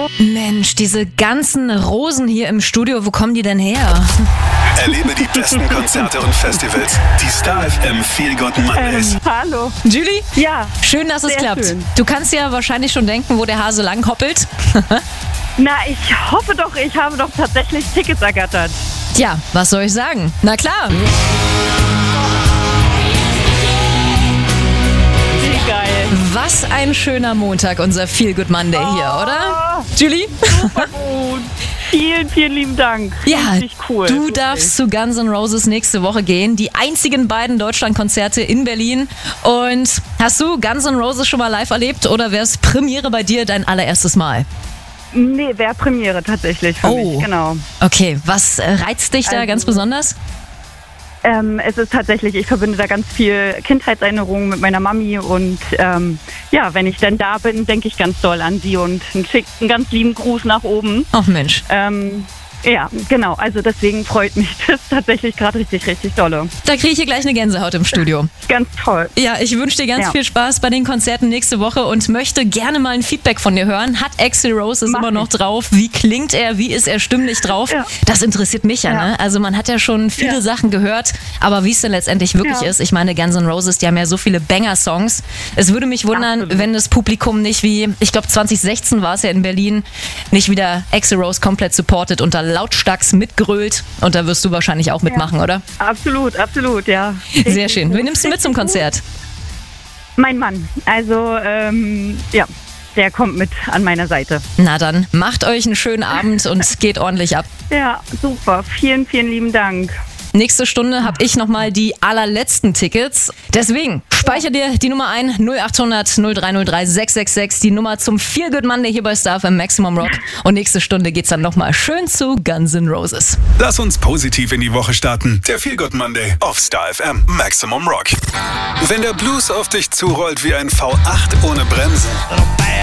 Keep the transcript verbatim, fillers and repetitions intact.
Hallo. Mensch, diese ganzen Rosen hier im Studio, wo kommen die denn her? Erlebe die besten Konzerte und Festivals. Die Star F M Feel Good Mondays. Ähm, hallo. Julie? Ja. Schön, dass es Sehr klappt. schön. Du kannst ja wahrscheinlich schon denken, wo der Hase lang hoppelt. Na, ich hoffe doch, ich habe doch tatsächlich Tickets ergattert. Tja, was soll ich sagen? Na klar. Wie geil. Was ein schöner Montag, unser Feel Good Monday hier, oder? Julie? Super gut. Vielen, vielen lieben Dank. Ja, Richtig cool. du Wirklich. darfst zu Guns N' Roses nächste Woche gehen. Die einzigen beiden Deutschlandkonzerte in Berlin. Und hast du Guns N' Roses schon mal live erlebt oder wäre es Premiere bei dir dein allererstes Mal? Nee, wäre Premiere tatsächlich für Oh. mich, genau. Okay, was äh, reizt dich da Also- ganz besonders? Ähm, es ist tatsächlich, ich verbinde da ganz viel Kindheitserinnerungen mit meiner Mami und ähm, ja, wenn ich dann da bin, denke ich ganz doll an sie und einen, schick, einen ganz lieben Gruß nach oben. Ach Mensch. Ähm, ja, genau, also deswegen freut mich das tatsächlich gerade richtig, richtig dolle. Da kriege ich hier gleich eine Gänsehaut im Studio. Ganz toll. Ja, ich wünsche dir ganz Ja. viel Spaß bei den Konzerten nächste Woche und möchte gerne mal ein Feedback von dir hören. Hat Axl Rose es Mach immer noch ich. drauf? Wie klingt er? Wie ist er stimmlich drauf? Ja. Das interessiert mich ja, Ja. ne? Also man hat ja schon viele Ja. Sachen gehört, aber wie es denn letztendlich wirklich Ja. ist, ich meine, Guns N' Roses, die haben ja so viele Banger-Songs. Es würde mich wundern, Absolut. wenn das Publikum nicht wie, ich glaube zwanzig sechzehn war es ja in Berlin, nicht wieder Axl Rose komplett supportet und da lautstarks mitgrölt. Und da wirst du wahrscheinlich auch mitmachen, oder? Absolut, absolut, ja. Sehr schön. Wen nimmst du mit zum Konzert? Mein Mann. Also, ähm, ja, der kommt mit an meiner Seite. Na dann, macht euch einen schönen Abend und geht ordentlich ab. Ja, super. Vielen, vielen lieben Dank. Nächste Stunde habe ich nochmal die allerletzten Tickets. Deswegen, speicher dir die Nummer ein, null acht hundert null drei null drei sechs sechs sechs, die Nummer zum Feel Good Monday hier bei Star F M Maximum Rock. Und nächste Stunde geht's dann nochmal schön zu Guns N' Roses. Lass uns positiv in die Woche starten. Der Feel Good Monday auf Star F M Maximum Rock. Wenn der Blues auf dich zurollt wie ein V acht ohne Bremsen